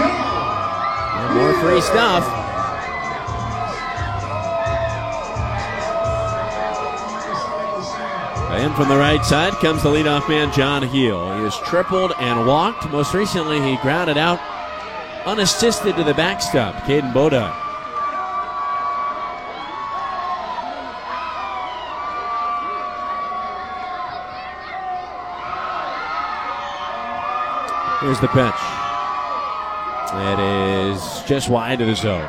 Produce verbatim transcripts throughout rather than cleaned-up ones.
And more free stuff. In from the right side comes the leadoff man, John Heel. He has tripled and walked. Most recently, he grounded out unassisted to the backstop, Caden Bodine. Here's the pitch. It is just wide of the zone.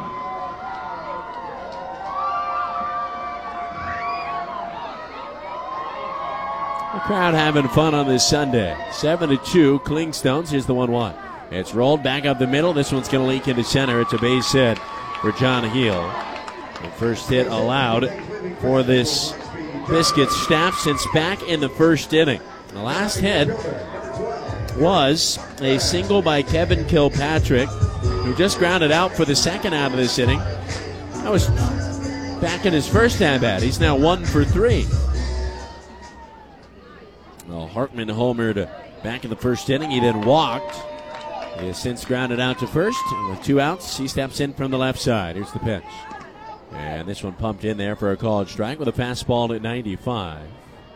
The crowd having fun on this Sunday. seven to two, Clingstones. Here's the one one. It's rolled back up the middle. This one's going to leak into center. It's a base hit for John Heel. The first hit allowed for this Biscuits staff since back in the first inning. The last hit was a single by Kevin Kilpatrick, who just grounded out for the second out of this inning. That was back in his first at-bat. He's now one for three. Well, Hartman homered back in the first inning. He then walked. He has since grounded out to first. And with two outs, he steps in from the left side. Here's the pitch. And this one pumped in there for a called strike with a fastball at ninety-five.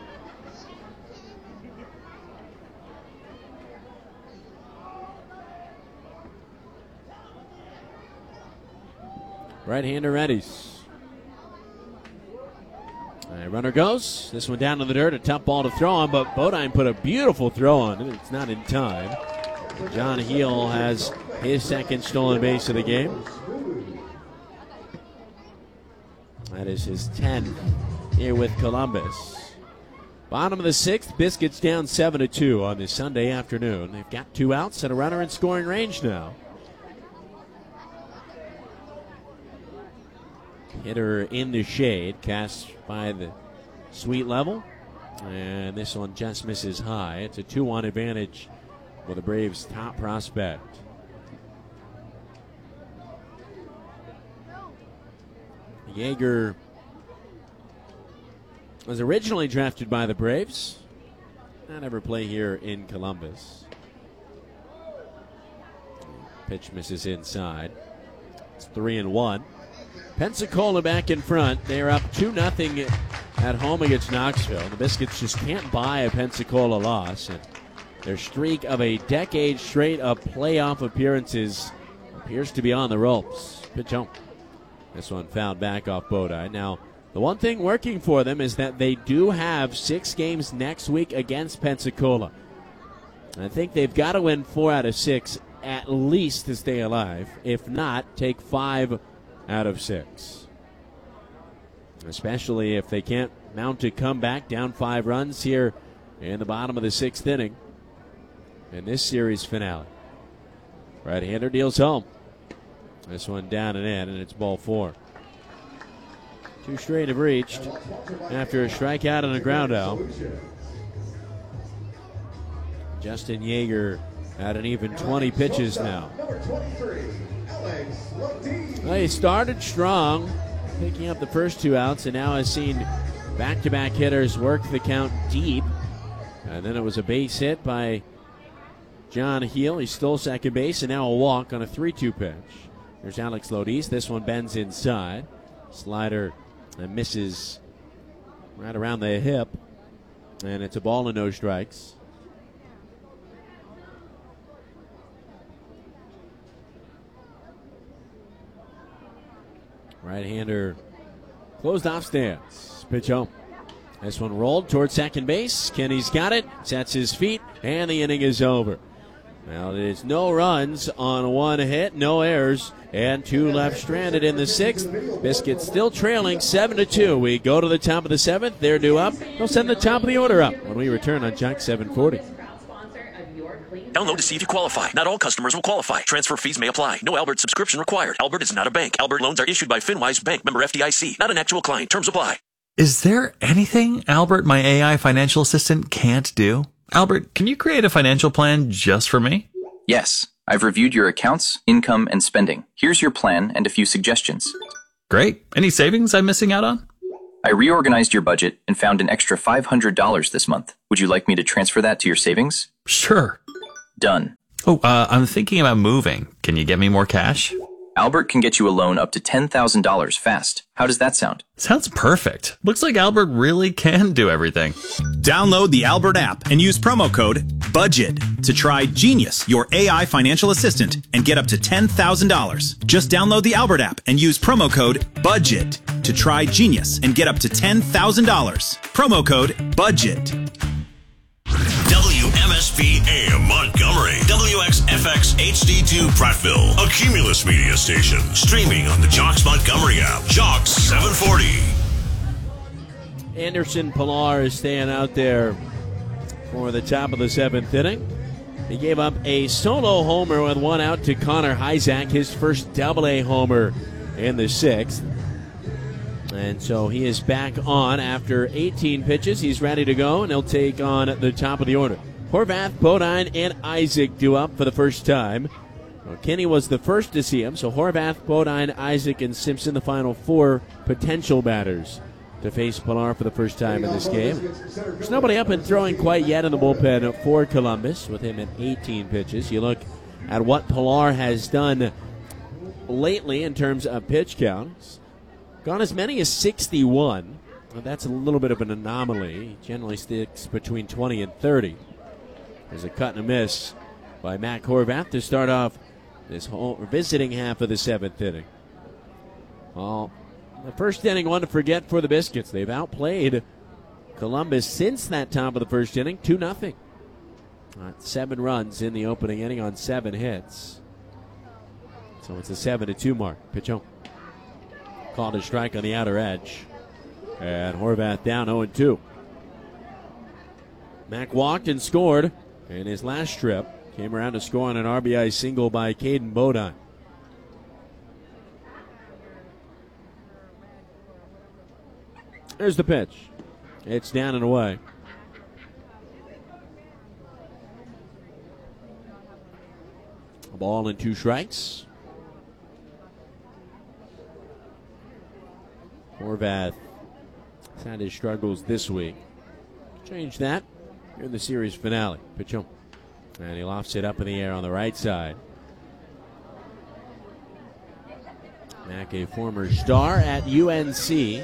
Right-hander readies. Right, runner goes. This one down to the dirt. A tough ball to throw on, but Bodine put a beautiful throw on it. It's not in time. John Heel has his second stolen base of the game. That is his tenth here with Columbus. Bottom of the sixth, Biscuits down seven to two on this Sunday afternoon. They've got two outs and a runner in scoring range now. Hitter in the shade, cast by the sweet level. And this one just misses high. It's a two one advantage for the Braves' top prospect. Yeager was originally drafted by the Braves. Not ever play here in Columbus. Pitch misses inside. It's three and one. Pensacola back in front. They are up two nothing at home against Knoxville. The Biscuits just can't buy a Pensacola loss. And their streak of a decade straight of playoff appearances appears to be on the ropes. Pitch home. This one fouled back off Bodine. Now, the one thing working for them is that they do have six games next week against Pensacola. I think they've got to win four out of six at least to stay alive. If not, take five out of six. Especially if they can't mount a comeback down five runs here in the bottom of the sixth inning in this series finale. Right-hander deals home. This one down and in, and it's ball four. Two straight have reached after a strikeout and a ground out. Justin Yeager at an even twenty pitches now. Well, he started strong, picking up the first two outs, and now has seen back-to-back hitters work the count deep. And then it was a base hit by John Heel. He stole second base, and now a walk on a three two pitch. There's Alex Lodis. This one bends inside. Slider and misses right around the hip. And it's a ball and no strikes. Right-hander closed off stance. Pitch home. This one rolled toward second base. Kenny's got it. Sets his feet. And the inning is over. Well, there's no runs on one hit, no errors, and two left stranded in the sixth. Biscuits still trailing seven to two. We go to the top of the seventh. They're due up. They'll send the top of the order up when we return on Jack seven forty. Download to see if you qualify. Not all customers will qualify. Transfer fees may apply. No Albert subscription required. Albert is not a bank. Albert loans are issued by FinWise Bank, member F D I C. Not an actual client. Terms apply. Is there anything Albert, my A I financial assistant, can't do? Albert, can you create a financial plan just for me? Yes. I've reviewed your accounts, income, and spending. Here's your plan and a few suggestions. Great. Any savings I'm missing out on? I reorganized your budget and found an extra five hundred dollars this month. Would you like me to transfer that to your savings? Sure. Done. Oh, uh, I'm thinking about moving. Can you get me more cash? Albert can get you a loan up to ten thousand dollars fast. How does that sound? Sounds perfect. Looks like Albert really can do everything. Download the Albert app and use promo code BUDGET to try Genius, your A I financial assistant, and get up to ten thousand dollars. Just download the Albert app and use promo code BUDGET to try Genius and get up to ten thousand dollars. Promo code BUDGET. W M S P A M Montgomery, W X F X H D two Prattville, a Cumulus media station, streaming on the Jocks Montgomery app. Jocks seven forty. Anderson Pilar is staying out there for the top of the seventh inning. He gave up a solo homer with one out to Connor Hyzak, his first double-A homer in the sixth. And so he is back on after eighteen pitches. He's ready to go, and he'll take on the top of the order. Horvath, Bodine, and Isaac due up for the first time. Well, Kenny was the first to see him, so Horvath, Bodine, Isaac, and Simpson, the final four potential batters to face Pilar for the first time in this game. There's nobody up and throwing quite yet in the bullpen for Columbus, with him at eighteen pitches. You look at what Pilar has done lately in terms of pitch counts. Gone as many as sixty-one. Well, that's a little bit of an anomaly. He generally sticks between twenty and thirty. There's a cut and a miss by Matt Horvath to start off this whole visiting half of the seventh inning. Well, the first inning, one to forget for the Biscuits. They've outplayed Columbus since that top of the first inning, two nothing. Seven runs in the opening inning on seven hits. So it's a seven to two mark. Pitch home. Called a strike on the outer edge. And Horvath down oh and two. Mack walked and scored in his last trip. Came around to score on an R B I single by Caden Bodine. There's the pitch. It's down and away. A ball and two strikes. Horvath has had his struggles this week. Change that in the series finale. Pitch home. And he lofts it up in the air on the right side. Mack, a former star at U N C.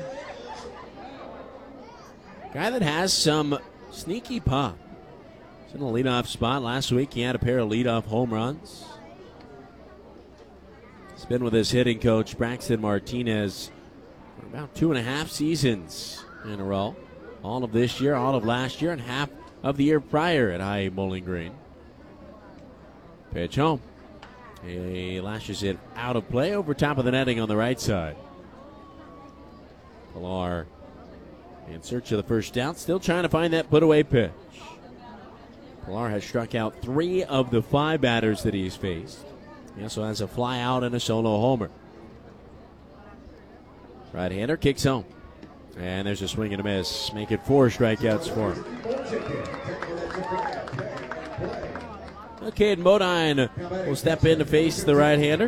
Guy that has some sneaky pop. He's in the leadoff spot. Last week he had a pair of leadoff home runs. He's been with his hitting coach, Braxton Martinez, for about two and a half seasons in a row. All of this year, all of last year, and half of the year prior at I A Bowling Green. Pitch home. He lashes it out of play over top of the netting on the right side. Pilar in search of the first down, still trying to find that put-away pitch. Pilar has struck out three of the five batters that he's faced. He also has a fly out and a solo homer. Right-hander kicks home. And there's a swing and a miss. Make it four strikeouts for him. Caden Bodine will step in to face the right-hander.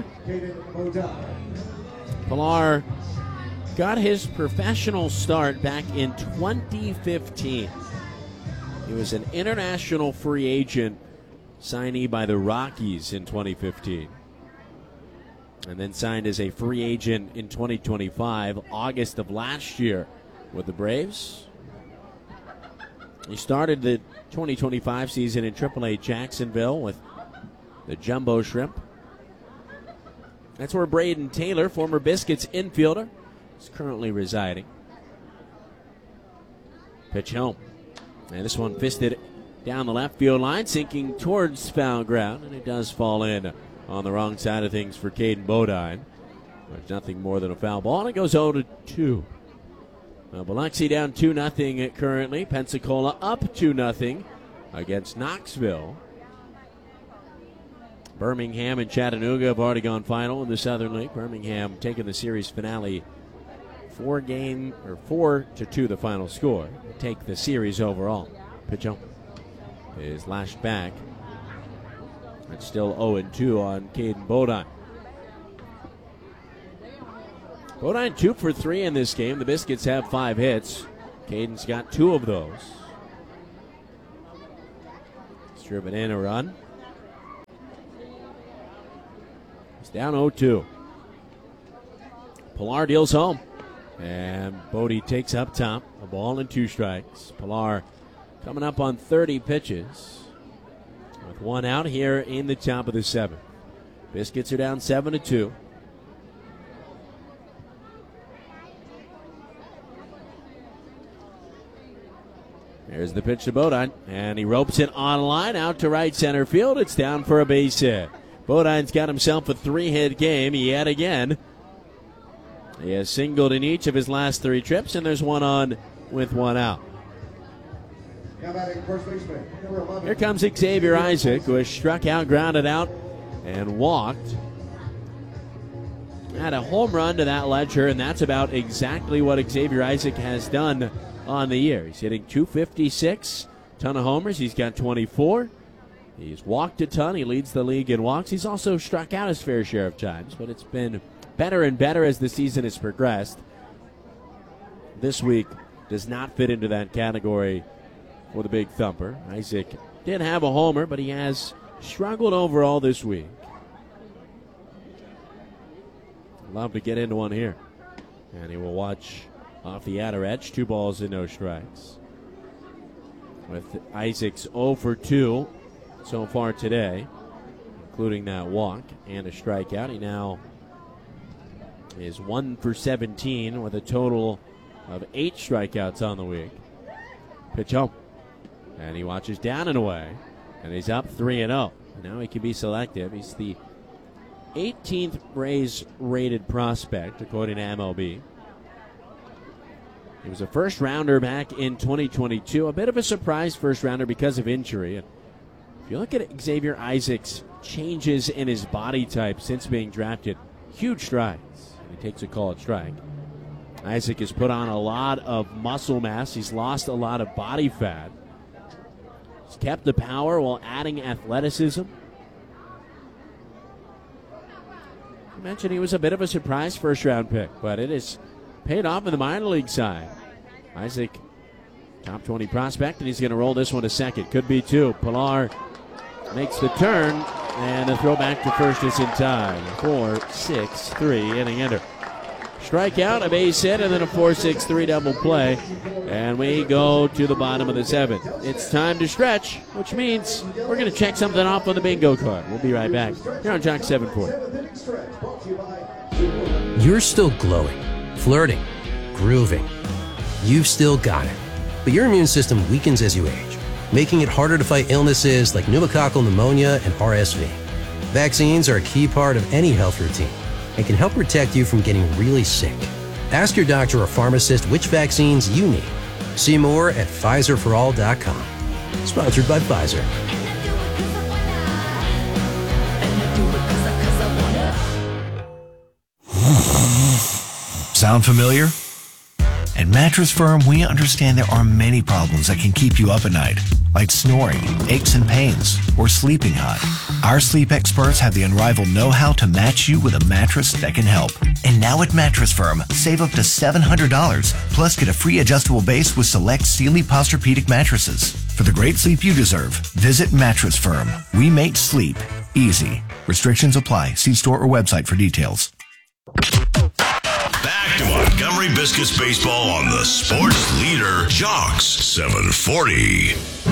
Pilar got his professional start back in twenty fifteen. He was an international free agent signee by the Rockies in twenty fifteen. And then signed as a free agent in twenty twenty-five, August of last year with the Braves. He started the twenty twenty-five season in triple A Jacksonville with the Jumbo Shrimp. That's where Braden Taylor, former Biscuits infielder, is currently residing. Pitch home. And this one fisted down the left field line, sinking towards foul ground, and it does fall in on the wrong side of things for Caden Bodine. There's nothing more than a foul ball, and it goes oh to two. Now, Biloxi down two nothing currently. Pensacola up two nothing against Knoxville. Birmingham and Chattanooga have already gone final in the Southern League. Birmingham taking the series finale four game or four to two, the final score. Take the series overall. Pitch home is lashed back. It's still oh and two on Caden Bodine. Bodine two for three in this game. The Biscuits have five hits. Caden's got two of those. He's driven in a run. He's down oh two. Pilar deals home. And Bodie takes up top. A ball and two strikes. Pilar coming up on thirty pitches. With one out here in the top of the seventh. Biscuits are down seven to two. There's the pitch to Bodine, and he ropes it on line out to right center field. It's down for a base hit. Bodine's got himself a three-hit game yet again. He has singled in each of his last three trips, and there's one on with one out. Here comes Xavier Isaac, who has struck out, grounded out, and walked. Had a home run to that ledger, and that's about exactly what Xavier Isaac has done on the year. He's hitting two fifty-six, ton of homers. He's got twenty-four. He's walked a ton. He leads the league in walks. He's also struck out his fair share of times, but it's been better and better as the season has progressed. This week does not fit into that category for the Big Thumper. Isaac did have a homer, but he has struggled overall this week. Love to get into one here. And he will watch off the outer edge. Two balls and no strikes. With Isaac's oh for two so far today, including that walk and a strikeout, he now is one for seventeen with a total of eight strikeouts on the week. Pitch home. And he watches down and away. And he's up three and oh. Now he can be selective. He's the eighteenth Rays rated prospect, according to M L B. He was a first rounder back in twenty twenty-two. A bit of a surprise first rounder because of injury. And if you look at Xavier Isaac's changes in his body type since being drafted, huge strides. And he takes a called strike. Isaac has put on a lot of muscle mass. He's lost a lot of body fat. He's kept the power while adding athleticism. I mentioned he was a bit of a surprise first round pick, but it has paid off in the minor league side. Isaac, top twenty prospect, and he's going to roll this one to second. Could be two. Pilar makes the turn, and a throw back to first is in time. four six three, inning ender. Strikeout, a base hit, and then a four six three double play. And we go to the bottom of the seventh. It's time to stretch, which means we're going to check something off on the bingo card. We'll be right back here on Jock seven forty. You're still glowing, flirting, grooving. You've still got it. But your immune system weakens as you age, making it harder to fight illnesses like pneumococcal pneumonia and R S V. Vaccines are a key part of any health routine and can help protect you from getting really sick. Ask your doctor or pharmacist which vaccines you need. See more at Pfizer for all dot com. Sponsored by Pfizer. Sound familiar? At Mattress Firm, we understand there are many problems that can keep you up at night, like snoring, aches and pains, or sleeping hot. Our sleep experts have the unrivaled know-how to match you with a mattress that can help. And now at Mattress Firm, save up to seven hundred dollars, plus get a free adjustable base with select Sealy Posturepedic mattresses. For the great sleep you deserve, visit Mattress Firm. We make sleep easy. Restrictions apply. See store or website for details. Back to Montgomery Biscuits baseball on the sports leader, Jocks seven forty.